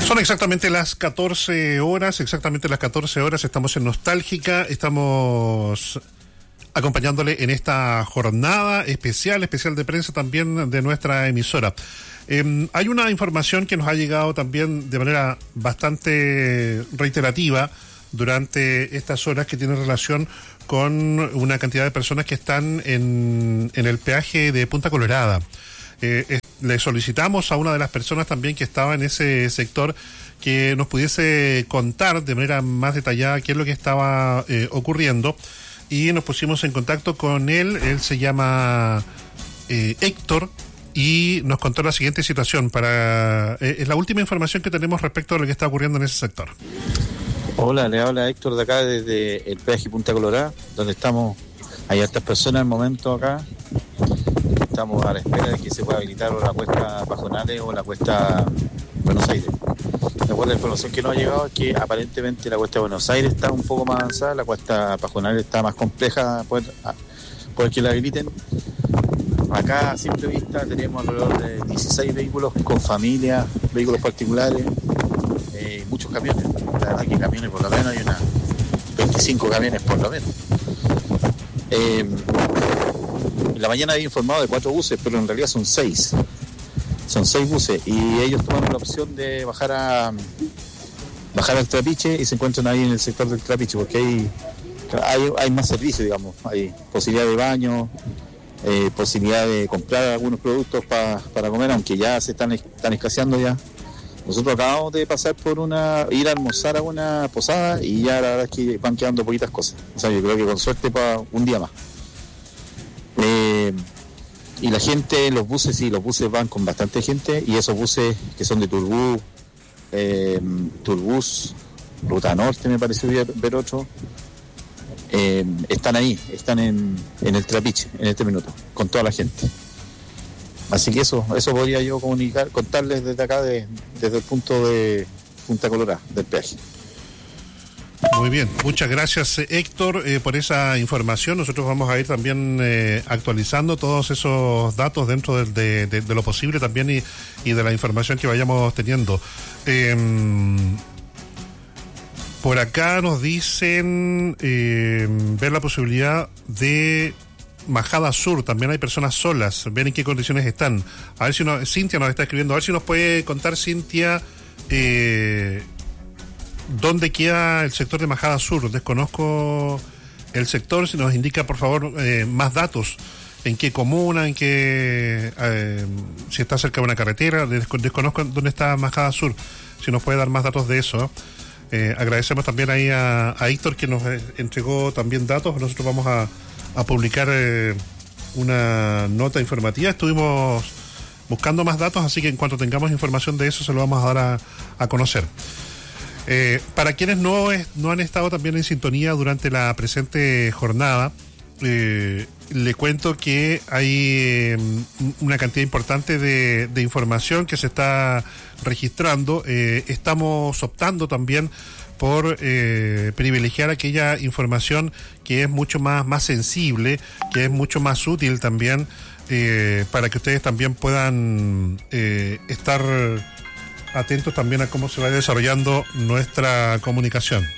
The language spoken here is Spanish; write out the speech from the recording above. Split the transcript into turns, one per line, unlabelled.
Son exactamente las 14 horas, estamos en Nostálgica, estamos acompañándole en esta jornada especial de prensa también de nuestra emisora. Hay una información que nos ha llegado también de manera bastante reiterativa durante estas horas que tiene relación con una cantidad de personas que están en el peaje de Punta Colorada. Le solicitamos a una de las personas también que estaba en ese sector que nos pudiese contar de manera más detallada qué es lo que estaba ocurriendo, y nos pusimos en contacto con él. Él se llama Héctor y nos contó la siguiente situación. Es la última información que tenemos respecto a lo que está ocurriendo en ese sector.
Hola, le habla Héctor de acá desde el peaje Punta Colorada, donde estamos. Hay hartas personas en el momento acá. Estamos a la espera de que se pueda habilitar o la cuesta Pajonales o la cuesta Buenos Aires. De acuerdo a la información que nos ha llegado, es que aparentemente la cuesta Buenos Aires está un poco más avanzada, la cuesta Pajonales está más compleja poder que la habiliten. Acá a simple vista tenemos alrededor de 16 vehículos con familia, vehículos particulares, muchos camiones. La verdad que camiones por lo menos hay unas 25 camiones por lo menos. En la mañana había informado de 4 buses, pero en realidad son 6. Son 6 buses y ellos tomaron la opción de bajar al Trapiche y se encuentran ahí en el sector del Trapiche, porque hay más servicios, digamos. Hay posibilidad de baño, posibilidad de comprar algunos productos para comer, aunque ya se están escaseando ya. Nosotros acabamos de pasar ir a almorzar a una posada y ya la verdad es que van quedando poquitas cosas. O sea, yo creo que con suerte para un día más. Y la gente, los buses van con bastante gente, y esos buses que son de Turbus, Ruta Norte me pareció ver otro, están ahí, están en el Trapiche en este minuto, con toda la gente. Así que eso podría yo contarles desde acá, desde el punto de Punta Colorada, del peaje.
Muy bien, muchas gracias Héctor por esa información. Nosotros vamos a ir también actualizando todos esos datos dentro de lo posible también y de la información que vayamos teniendo. Por acá nos dicen ver la posibilidad de Majada Sur. También hay personas solas, ven en qué condiciones están. A ver si Cintia nos está escribiendo, a ver si nos puede contar, Cintia, ¿dónde queda el sector de Majada Sur? Desconozco el sector, si nos indica por favor más datos, en qué comuna, si está cerca de una carretera. Desconozco dónde está Majada Sur, si nos puede dar más datos de eso. Agradecemos también ahí a Héctor, que nos entregó también datos. Nosotros vamos a publicar una nota informativa. Estuvimos buscando más datos, así que en cuanto tengamos información de eso se lo vamos a dar a conocer. Para quienes no han estado también en sintonía durante la presente jornada, le cuento que hay una cantidad importante de información que se está registrando. Estamos optando también por privilegiar aquella información que es mucho más sensible, que es mucho más útil también, para que ustedes también puedan estar atentos también a cómo se va desarrollando nuestra comunicación.